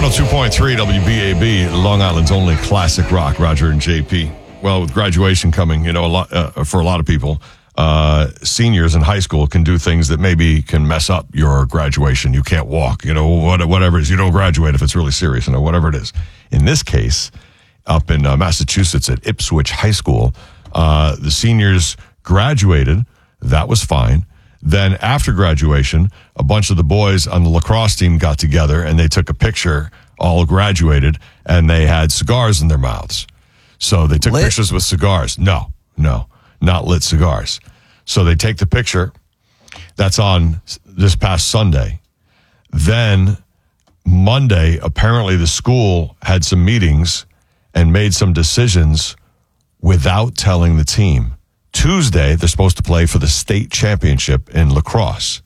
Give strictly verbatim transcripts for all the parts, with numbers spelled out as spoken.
oh two point three W B A B, Long Island's only classic rock, Roger and J P. Well, with graduation coming, you know, a lot uh, for a lot of people, uh, seniors in high school can do things that maybe can mess up your graduation. You can't walk, you know, whatever it is. You don't graduate if it's really serious, you know, whatever it is. In this case, up in uh, Massachusetts at Ipswich High School, uh, the seniors graduated. That was fine. Then after graduation, a bunch of the boys on the lacrosse team got together and they took a picture, all graduated, and they had cigars in their mouths. So they took Lit? pictures with cigars. No, no, not lit cigars. So they take the picture. That's on this past Sunday. Then Monday, apparently the school had some meetings and made some decisions without telling the team. Tuesday, they're supposed to play for the state championship in lacrosse.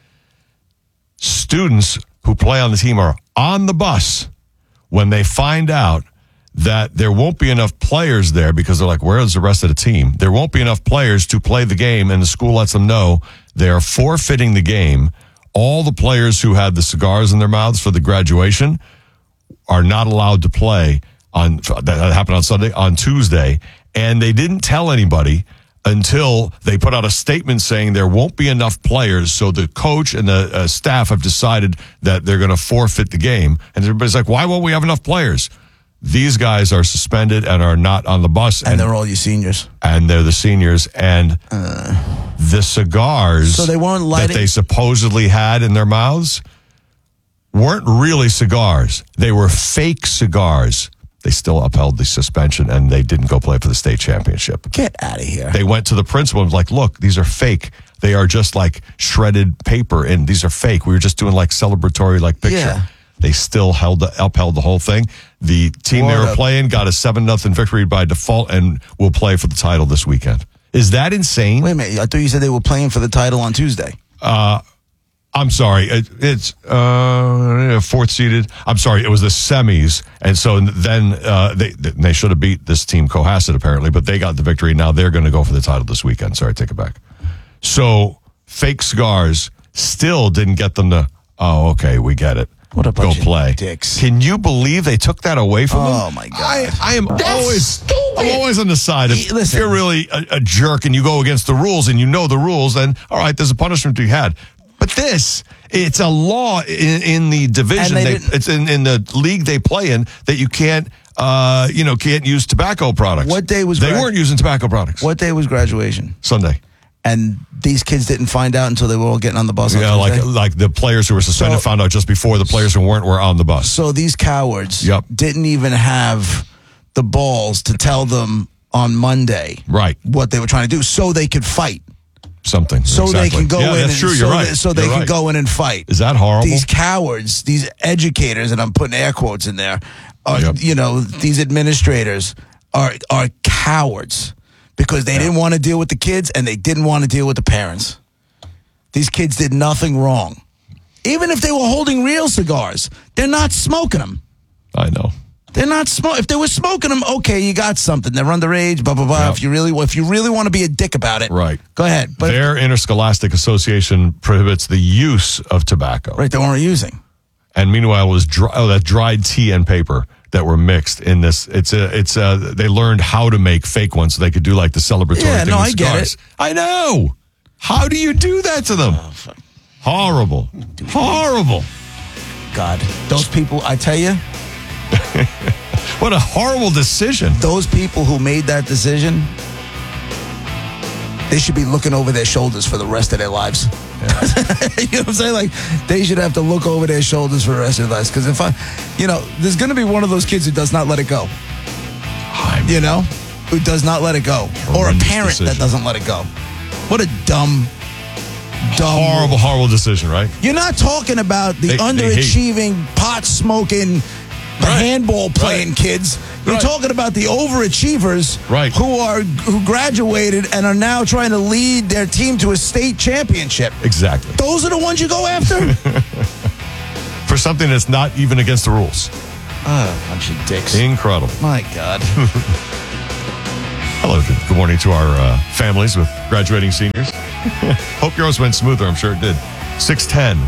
Students who play on the team are on the bus when they find out that there won't be enough players there because they're like, where's the rest of the team? There won't be enough players to play the game, and the school lets them know they are forfeiting the game. All the players who had the cigars in their mouths for the graduation are not allowed to play on, that happened on Sunday, on Tuesday, and they didn't tell anybody until they put out a statement saying there won't be enough players, so the coach and the uh, staff have decided that they're going to forfeit the game. And everybody's like, why won't we have enough players? These guys are suspended and are not on the bus. And, and they're all your seniors. And they're the seniors. And uh, the cigars so they weren't lighting- that they supposedly had in their mouths weren't really cigars. They were fake cigars. They still upheld the suspension, and they didn't go play for the state championship. Get out of here. They went to the principal and was like, look, these are fake. They are just like shredded paper, and these are fake. We were just doing like celebratory like picture. Yeah. They still held the, upheld the whole thing. The team What they were a- playing got a seven nothing victory by default and will play for the title this weekend. Is that insane? Wait a minute. I thought you said they were playing for the title on Tuesday. Uh, I'm sorry. It, it's uh, fourth seeded. I'm sorry. It was the semis. And so then uh, they they should have beat this team, Cohasset, apparently, but they got the victory. Now they're going to go for the title this weekend. Sorry, take it back. So fake cigars still didn't get them to, oh, okay, we get it. What a Go bunch of play. dicks. Can you believe they took that away from them? Oh, my God. I, I am That's always stupid. I'm always on the side. If, Hey, listen. if you're really a, a jerk and you go against the rules and you know the rules, then all right, there's a punishment to be had. But this, it's a law in, in the division. And they They, didn't- it's in, in the league they play in that you can't, uh, you know, can't use tobacco products. What day was they grad- weren't using tobacco products? What day was graduation? Sunday? And these kids didn't find out until they were all getting on the bus on Yeah, like Tuesday? like the players who were suspended So- found out just before the players who weren't were on the bus. So these cowards Yep. didn't even have the balls to tell them on Monday Right. what they were trying to do so they could fight. Something. So exactly. they can go yeah, in that's and true. so, You're right. they, so they You're can right. go in and fight. Is that horrible? These cowards, these educators, and I'm putting air quotes in there, are, Yep. you know, these administrators are are cowards because they Yeah. didn't want to deal with the kids and they didn't want to deal with the parents. These kids did nothing wrong. Even if they were holding real cigars, they're not smoking them. I know. They're not smoking. If they were smoking them, okay, you got something. They're underage, blah blah blah. Yep. If you really, if you really want to be a dick about it, Right. Go ahead. But Their interscholastic association prohibits the use of tobacco. right, they weren't using. And meanwhile, it was dry, oh, that dried tea and paper that were mixed in this. It's a, it's a, they learned how to make fake ones so they could do like the celebratory Yeah, thing no, with I get cigars. it. I know. How do you do that to them? Horrible. Horrible. God, those people, I tell you, What a horrible decision. those people who made that decision, they should be looking over their shoulders for the rest of their lives. you know what I'm saying? Like, they should have to look over their shoulders for the rest of their lives. Because if I, you know, there's going to be one of those kids who does not let it go. I'm- You know? Who does not let it go. Or a Horrendous parent decision. that doesn't let it go. What a dumb, dumb. Horrible, horrible decision, right? You're not talking about the They- they underachieving, pot-smoking, Right. handball playing Right. kids. You're Right. talking about the overachievers Right. who are who graduated and are now trying to lead their team to a state championship. Exactly. Those are the ones you go after? For something that's not even against the rules. Oh, bunch of dicks. Incredible. My God. Hello, good, good morning to our uh, families with graduating seniors. Hope yours went smoother. I'm sure it did. six ten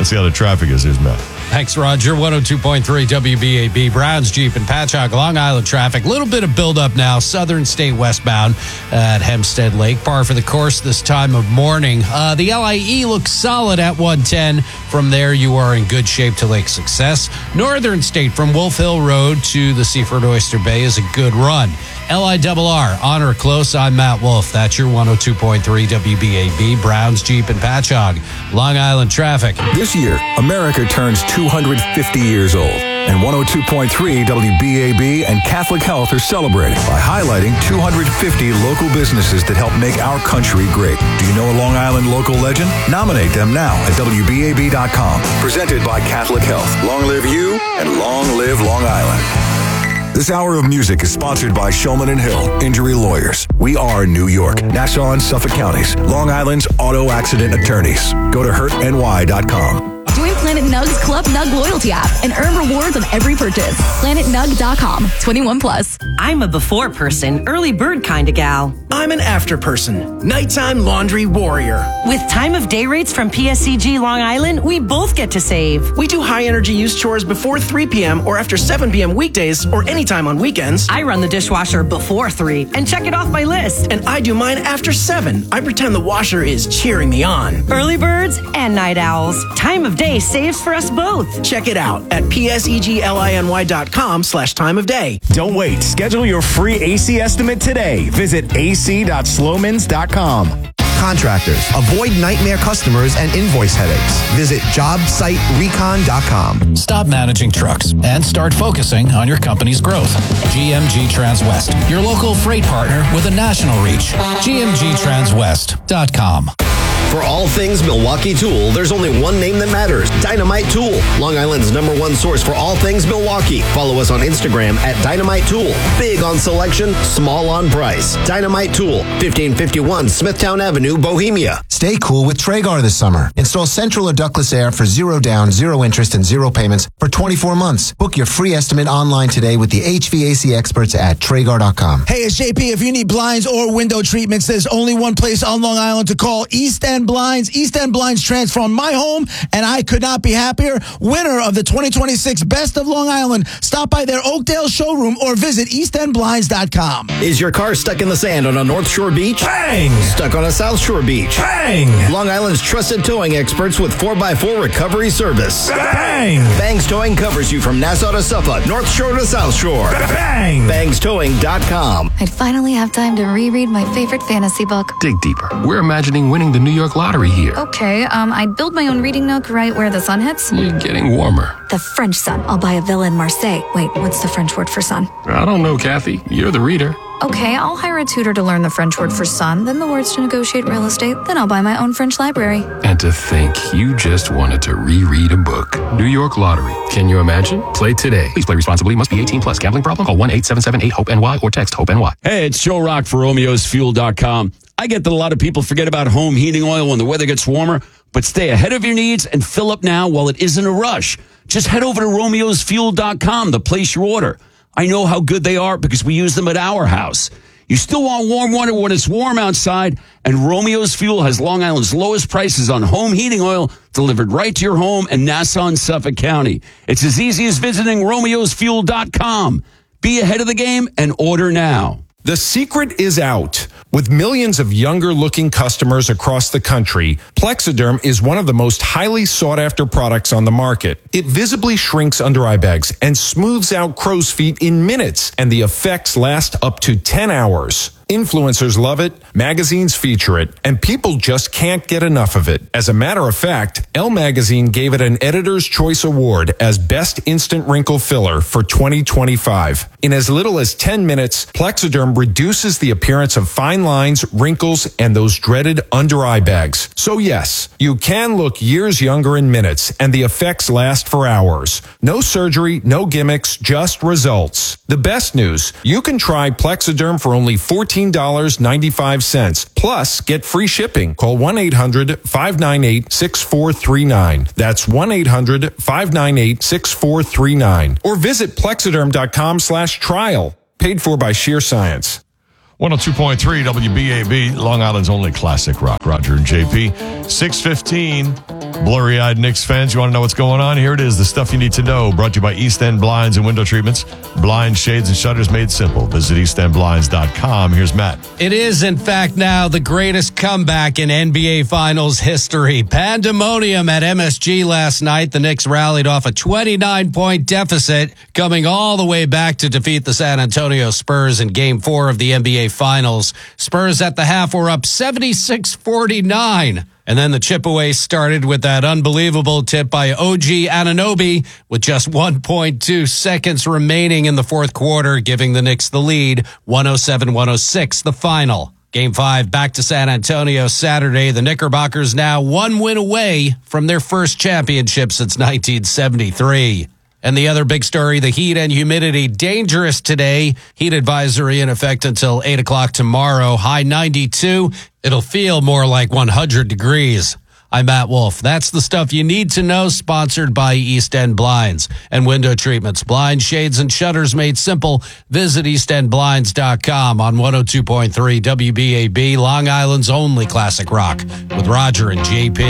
Let's see how the traffic is. Here's Matt. Thanks, Roger. one oh two point three W B A B. Browns, Jeep, and Patchogue, Long Island traffic. A little bit of buildup now. Southern State westbound at Hempstead Lake. Par for the course this time of morning. Uh, the L I E looks solid at one ten. From there, you are in good shape to Lake Success. Northern State from Wolf Hill Road to the Seaford Oyster Bay is a good run. L I R R, on or close, I'm Matt Wolf. That's your one oh two point three W B A B. Browns, Jeep, and Patchogue, Long Island traffic. This year, America turns two hundred fifty years old. And one oh two point three W B A B and Catholic Health are celebrating by highlighting two hundred fifty local businesses that help make our country great. Do you know a Long Island local legend? Nominate them now at W B A B dot com. Presented by Catholic Health. Long live you and long live Long Island. This hour of music is sponsored by Shulman and Hill, Injury Lawyers. We are New York, Nassau and Suffolk counties, Long Island's auto accident attorneys. Go to hurt N Y dot com. Join Planet Nug's Club Nug loyalty app and earn rewards on every purchase. planet nug dot com. twenty-one plus. I'm a before person, early bird kind of gal. I'm an after person, nighttime laundry warrior. With time of day rates from P S C G Long Island, we both get to save. We do high energy use chores before three p.m. or after seven p.m. weekdays or anytime on weekends. I run the dishwasher before three and check it off my list. And I do mine after seven. I pretend the washer is cheering me on. Early birds and night owls. Time of day saves for us both. Check it out at P S E G L I N Y dot com slash time of day. Don't wait. Schedule your free A C estimate today. Visit A C dot slomans dot com. Contractors, avoid nightmare customers and invoice headaches. Visit job site recon dot com. Stop managing trucks and start focusing on your company's growth. G M G Transwest, your local freight partner with a national reach. G M G transwest dot com. For all things Milwaukee Tool, there's only one name that matters, Dynamite Tool. Long Island's number one source for all things Milwaukee. Follow us on Instagram at Dynamite Tool. Big on selection, small on price. Dynamite Tool, fifteen fifty-one Smithtown Avenue, Bohemia. Stay cool with Traegar this summer. Install central or ductless air for zero down, zero interest, and zero payments for twenty-four months. Book your free estimate online today with the H V A C experts at Traegar dot com. Hey, it's J P. If you need blinds or window treatments, there's only one place on Long Island to call: East End Blinds. East End Blinds transformed my home, and I could not be happier. Winner of the twenty twenty-six Best of Long Island. Stop by their Oakdale showroom or visit east end blinds dot com. Is your car stuck in the sand on a North Shore beach? Bang! Stuck on a South Shore beach? Bang! Long Island's trusted towing experts with four by four recovery service. Bang! Bangs Towing covers you from Nassau to Suffolk, North Shore to South Shore. Bang! bangs towing dot com. I'd finally have time to reread my favorite fantasy book. Dig deeper. We're imagining winning the New York lottery here. Okay, um, I'd build my own reading nook right where the sun hits. You're getting warmer. The French sun. I'll buy a villa in Marseille. Wait, what's the French word for sun? I don't know, Kathy. You're the reader. Okay, I'll hire a tutor to learn the French word for sun, then the words to negotiate real estate, then I'll buy my own French library. And to think you just wanted to reread a book. New York Lottery. Can you imagine? Play today. Please play responsibly. Must be eighteen plus. Gambling problem? Call one eight seven seven eight hope N Y or text HOPE-N Y. Hey, it's Joe Rock for Romeos Fuel dot com. I get that a lot of people forget about home heating oil when the weather gets warmer, but stay ahead of your needs and fill up now while it isn't a rush. Just head over to Romeos Fuel dot com to place your order. I know how good they are because we use them at our house. You still want warm water when it's warm outside, and Romeo's Fuel has Long Island's lowest prices on home heating oil delivered right to your home in Nassau and Suffolk County. It's as easy as visiting Romeos Fuel dot com. Be ahead of the game and order now. The secret is out. With millions of younger-looking customers across the country, Plexiderm is one of the most highly sought-after products on the market. It visibly shrinks under-eye bags and smooths out crow's feet in minutes, and the effects last up to ten hours. Influencers love it, magazines feature it, and people just can't get enough of it. As a matter of fact, Elle Magazine gave it an Editor's Choice Award as Best Instant Wrinkle Filler for twenty twenty-five. In as little as ten minutes, Plexiderm reduces the appearance of fine lines, wrinkles, and those dreaded under-eye bags. So yes, you can look years younger in minutes, and the effects last for hours. No surgery, no gimmicks, just results. The best news, you can try Plexiderm for only fourteen dollars and ninety-five cents. Plus, get free shipping. Call one eight hundred five nine eight six four three nine. That's one eight hundred five nine eight six four three nine. Or visit plexiderm dot com slash trial. Paid for by Sheer Science. one oh two point three W B A B, Long Island's only classic rock. Roger and J P. six fifteen, Blurry-eyed Knicks fans, you want to know what's going on? Here it is, the stuff you need to know. Brought to you by East End Blinds and Window Treatments. Blinds, shades, and shutters made simple. Visit east end blinds dot com. Here's Matt. It is, in fact, now the greatest comeback in N B A Finals history. Pandemonium at M S G last night. The Knicks rallied off a twenty-nine point deficit, coming all the way back to defeat the San Antonio Spurs in Game four of the N B A Finals. Spurs at the half were up seventy-six forty-nine. And then the chip away started with that unbelievable tip by O G Anunoby with just one point two seconds remaining in the fourth quarter, giving the Knicks the lead, one oh seven one oh six, the final. Game five back to San Antonio Saturday. The Knickerbockers now one win away from their first championship since nineteen seventy-three. And the other big story, the heat and humidity dangerous today. Heat advisory in effect until eight o'clock tomorrow. High ninety-two. It'll feel more like one hundred degrees. I'm Matt Wolf. That's the stuff you need to know, sponsored by East End Blinds and Window Treatments. Blinds, shades, and shutters made simple. Visit east end blinds dot com on one oh two point three W B A B, Long Island's only classic rock, with Roger and J P.